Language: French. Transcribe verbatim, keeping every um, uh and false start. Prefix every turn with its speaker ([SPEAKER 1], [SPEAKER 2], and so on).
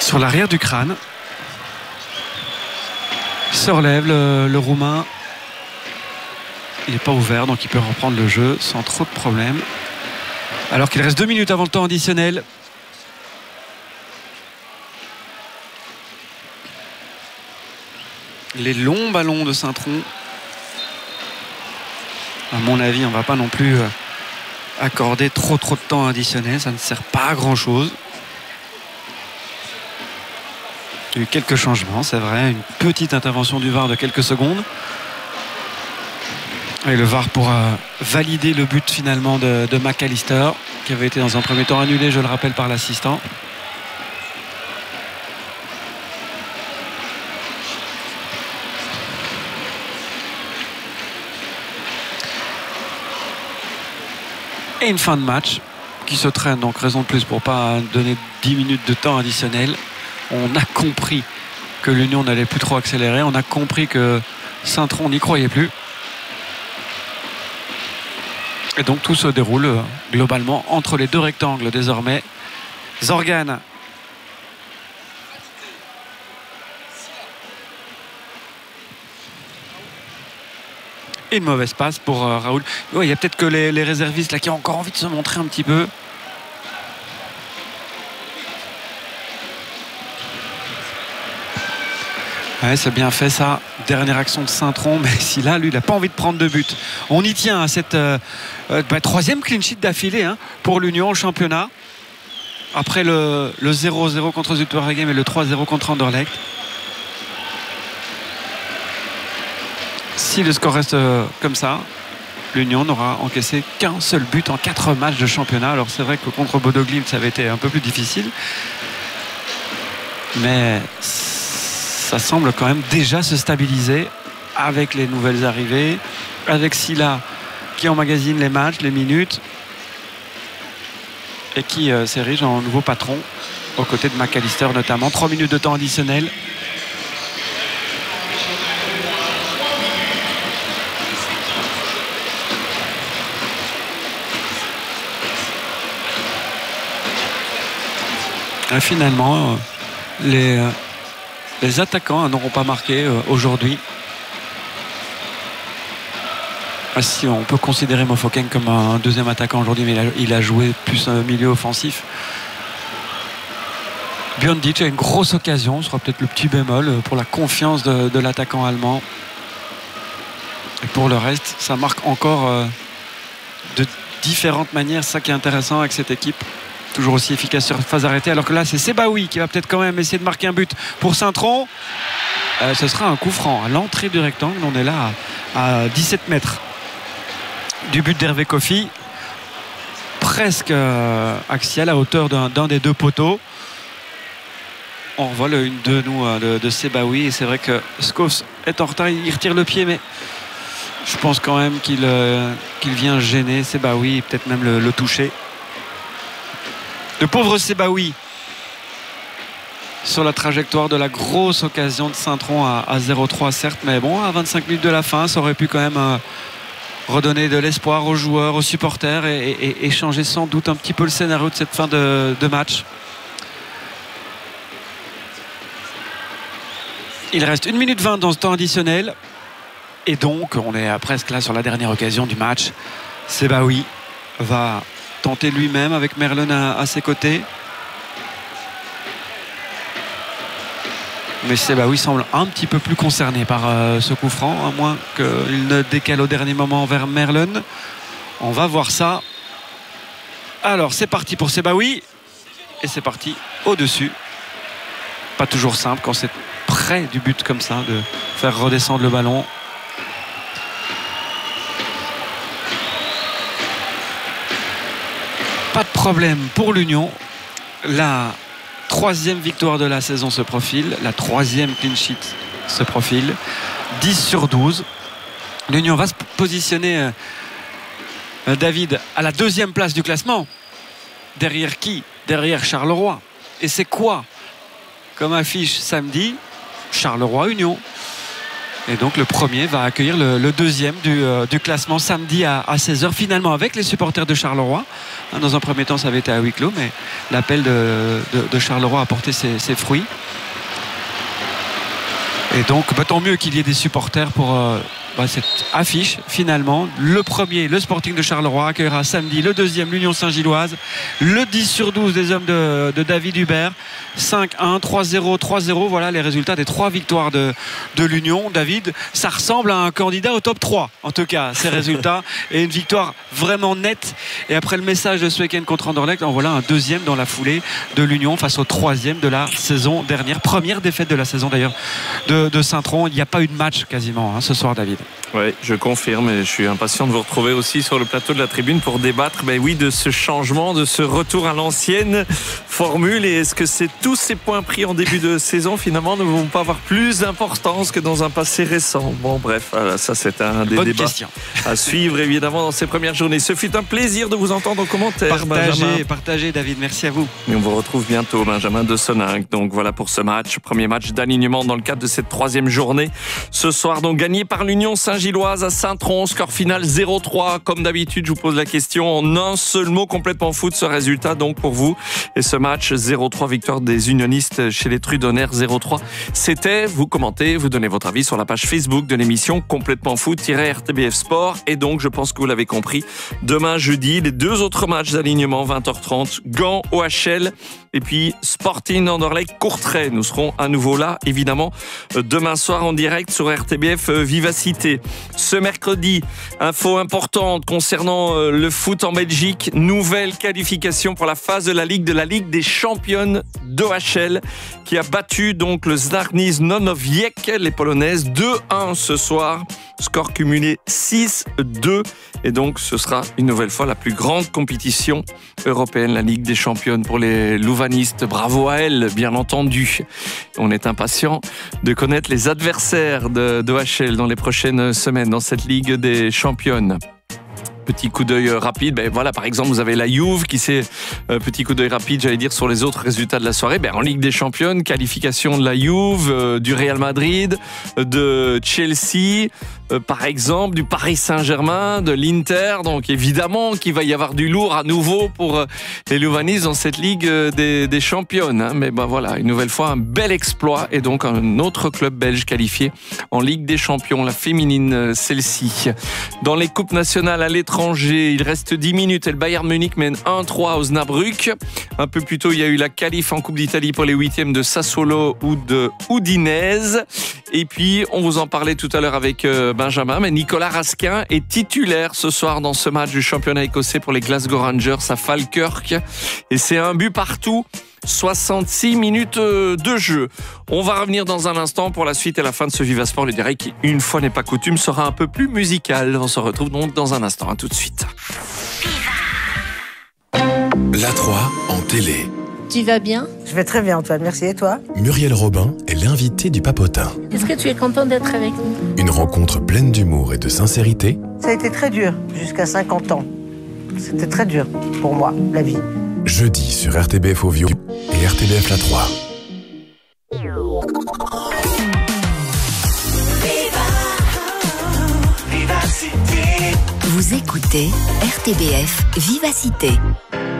[SPEAKER 1] sur l'arrière du crâne. Il se relève, le, le Roumain. Il n'est pas ouvert, donc il peut reprendre le jeu sans trop de problèmes. Alors qu'il reste deux minutes avant le temps additionnel. Les longs ballons de Saint-Tron. À mon avis, on ne va pas non plus accorder trop trop de temps additionnel. Ça ne sert pas à grand chose. Il y a eu quelques changements, c'est vrai. Une petite intervention du V A R de quelques secondes. Et le V A R pourra valider le but finalement de, de McAllister, qui avait été dans un premier temps annulé, je le rappelle, par l'assistant. Et une fin de match qui se traîne, donc raison de plus pour ne pas donner dix minutes de temps additionnel. On a compris que l'Union n'allait plus trop accélérer. On a compris que Saint-Tron n'y croyait plus. Et donc tout se déroule euh, globalement entre les deux rectangles désormais. Zorgan. Et une mauvaise passe pour euh, Raoul. Ouais, il y a peut-être que les, les réservistes là qui ont encore envie de se montrer un petit peu. Ouais, c'est bien fait ça. Dernière action de Saint-Tron, mais si là, lui, il n'a pas envie de prendre de but. On y tient à cette euh, euh, bah, troisième clean sheet d'affilée hein, pour l'Union au championnat. Après le, le zéro zéro contre Zuidwegem et le trois zéro contre Anderlecht. Si le score reste euh, comme ça, l'Union n'aura encaissé qu'un seul but en quatre matchs de championnat. Alors c'est vrai que contre Bodo Glimt, ça avait été un peu plus difficile. Mais ça semble quand même déjà se stabiliser avec les nouvelles arrivées, avec Silla qui emmagasine les matchs, les minutes et qui euh, s'érige en nouveau patron aux côtés de McAllister notamment. Trois minutes de temps additionnel. Et finalement, euh, les... Euh, Les attaquants n'auront pas marqué euh, aujourd'hui. Ah, si on peut considérer Mofoken comme un deuxième attaquant aujourd'hui, mais il a, il a joué plus un milieu offensif. Björndic a une grosse occasion, ce sera peut-être le petit bémol pour la confiance de, de l'attaquant allemand. Et pour le reste, ça marque encore euh, de différentes manières. C'est ça qui est intéressant avec cette équipe. Toujours aussi efficace sur phase arrêtée, alors que là c'est Sebaoui qui va peut-être quand même essayer de marquer un but pour Saint-Tron. Euh, ce sera un coup franc à l'entrée du rectangle. On est là à, à dix-sept mètres du but d'Hervé Kofi, presque euh, axial à hauteur d'un, d'un des deux poteaux. On revoit le une deux nous de, de Sebaoui, et c'est vrai que Schoofs est en retard, il retire le pied, mais je pense quand même qu'il, euh, qu'il vient gêner Sebaoui, peut-être même le, le toucher. Le pauvre Sebaoui sur la trajectoire de la grosse occasion de Saint-Tron à, à zéro trois certes, mais bon, à vingt-cinq minutes de la fin, ça aurait pu quand même euh, redonner de l'espoir aux joueurs, aux supporters et, et, et changer sans doute un petit peu le scénario de cette fin de, de match. Il reste une minute vingt dans ce temps additionnel et donc on est presque là sur la dernière occasion du match. Sebaoui va tenter lui-même avec Merlin à, à ses côtés. Mais Sebaoui semble un petit peu plus concerné par euh, ce coup franc, à moins qu'il ne décale au dernier moment vers Merlin. On va voir ça. Alors c'est parti pour Sebaoui. Et c'est parti au-dessus. Pas toujours simple quand c'est près du but comme ça, de faire redescendre le ballon. Pas de problème pour l'Union. La troisième victoire de la saison se profile. La troisième clean sheet se profile. dix sur douze. L'Union va se positionner, euh, David, à la deuxième place du classement. Derrière qui? Derrière Charleroi. Et c'est quoi comme affiche samedi? Charleroi-Union. Et donc le premier va accueillir le, le deuxième du, euh, du classement samedi à, à seize heures, finalement avec les supporters de Charleroi. Dans un premier temps, ça avait été à huis clos, mais l'appel de, de, de Charleroi a porté ses, ses fruits. Et donc, bah, tant mieux qu'il y ait des supporters pour euh, bah, cette affiche. Finalement, le premier, le Sporting de Charleroi, accueillera samedi le deuxième, l'Union Saint-Gilloise. Le dix sur douze des hommes de, de David Hubert. cinq un, trois zéro, trois zéro. Voilà les résultats des trois victoires de, de l'Union. David, ça ressemble à un candidat au top trois, en tout cas, ces résultats. Et une victoire vraiment nette. Et après le message de ce week-end contre Anderlecht, en voilà un deuxième dans la foulée de l'Union face au troisième de la saison dernière. Première défaite de la saison d'ailleurs de, de Saint-Tron. Il n'y a pas eu de match quasiment hein, ce soir, David.
[SPEAKER 2] Oui, je confirme et je suis impatient de vous retrouver aussi sur le plateau de la tribune pour débattre ben oui, de ce changement, de ce retour à l'ancienne formule. Et est-ce que c'est tous ces points pris en début de saison finalement ne vont pas avoir plus d'importance que dans un passé récent? Bon bref, voilà, ça c'est un des
[SPEAKER 1] Bonne
[SPEAKER 2] débats
[SPEAKER 1] question
[SPEAKER 2] à suivre évidemment dans ces premières journées. Ce fut un plaisir de vous entendre en commentaire.
[SPEAKER 1] Partagez, partagez David, merci à vous.
[SPEAKER 2] Et on vous retrouve bientôt, Benjamin de Soninck. Donc voilà pour ce match, premier match d'alignement dans le cadre de cette troisième journée. Ce soir donc gagné par l'Union Saint-Gilloise à Saint-Tron, score final zéro trois. Comme d'habitude, je vous pose la question en un seul mot, complètement foot, ce résultat donc pour vous. Et ce match zéro trois, victoire des unionistes chez les Trudonnaires zéro trois. C'était, vous commentez, vous donnez votre avis sur la page Facebook de l'émission Complètement Foot-R T B F Sport. Et donc, je pense que vous l'avez compris, demain jeudi, les deux autres matchs d'alignement, vingt heures trente, Gand, O H L, et puis Sporting Anderlecht, Courtrai. Nous serons à nouveau là, évidemment, demain soir en direct sur R T B F Vivacité. Ce mercredi, info importante concernant le foot en Belgique, nouvelle qualification pour la phase de la Ligue de la Ligue des Championnes d'O H L qui a battu donc le Zdarniz Nonowiec, les Polonaises, deux un ce soir. Score cumulé six deux. Et donc, ce sera une nouvelle fois la plus grande compétition européenne, la Ligue des Championnes pour les louvanistes. Bravo à elle, bien entendu. On est impatient de connaître les adversaires de d'O H L dans les prochaines semaines dans cette Ligue des Championnes. Petit coup d'œil rapide, ben voilà, par exemple vous avez la Juve qui s'est, euh, petit coup d'œil rapide j'allais dire sur les autres résultats de la soirée, ben, en Ligue des Championnes, qualification de la Juve, euh, du Real Madrid, de Chelsea, euh, par exemple du Paris Saint-Germain, de l'Inter, donc évidemment qu'il va y avoir du lourd à nouveau pour euh, les Louvanistes dans cette Ligue euh, des, des Championnes, hein. Mais ben voilà, une nouvelle fois un bel exploit et donc un autre club belge qualifié en Ligue des Champions, la féminine euh, celle-ci. Dans les coupes nationales à l'étranger, il reste dix minutes et le Bayern Munich mène un trois à Osnabrück. Un peu plus tôt, il y a eu la qualif en Coupe d'Italie pour les huitièmes de Sassuolo ou de Udinese. Et puis, on vous en parlait tout à l'heure avec Benjamin, mais Nicolas Raskin est titulaire ce soir dans ce match du championnat écossais pour les Glasgow Rangers à Falkirk. Et c'est un but partout. soixante-six minutes de jeu. On va revenir dans un instant pour la suite et la fin de ce Viva Sport, le direct qui, une fois n'est pas coutume, sera un peu plus musical. On se retrouve donc dans un instant. À tout de suite.
[SPEAKER 3] La trois en télé.
[SPEAKER 4] Tu vas bien?
[SPEAKER 5] Je vais très bien, Antoine, merci. Et toi?
[SPEAKER 3] Muriel Robin est l'invitée du Papotin.
[SPEAKER 4] Est-ce que tu es content d'être avec nous?
[SPEAKER 3] Une rencontre pleine d'humour et de sincérité.
[SPEAKER 5] Ça a été très dur, jusqu'à cinquante ans. C'était très dur pour moi, la vie.
[SPEAKER 3] Jeudi sur R T B F Ovio et R T B F La trois.
[SPEAKER 6] Vous écoutez R T B F Vivacité.